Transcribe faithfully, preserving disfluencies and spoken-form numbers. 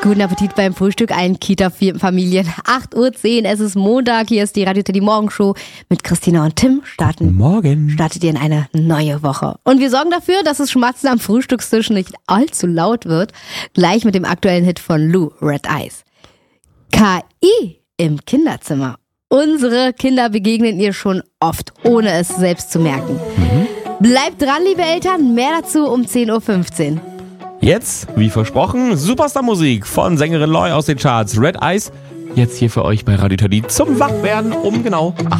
Guten Appetit beim Frühstück, allen Kita-Familien. acht Uhr zehn, es ist Montag, hier ist die Radio Teddy Morgenshow mit Christina und Tim. Starten, Morgen. Startet ihr in eine neue Woche. Und wir sorgen dafür, dass das Schmatzen am Frühstückstisch nicht allzu laut wird. Gleich mit dem aktuellen Hit von Lou, Red Eyes. K I im Kinderzimmer. Unsere Kinder begegnen ihr schon oft, ohne es selbst zu merken. Mhm. Bleibt dran, liebe Eltern, mehr dazu um zehn Uhr fünfzehn. Jetzt, wie versprochen, Superstar-Musik von Sängerin Loy aus den Charts, Red Eyes. Jetzt hier für euch bei Radio Teddy zum Wachwerden um genau